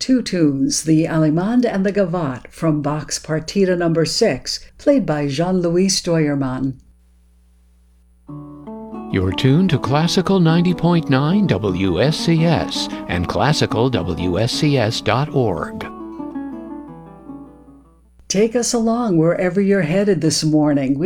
two tunes, the Allemande and the Gavotte, from Bach's Partita No. 6, played by Jean-Louis Steuermann. You're tuned to Classical 90.9 WSCS and classicalwscs.org. Take us along wherever you're headed this morning.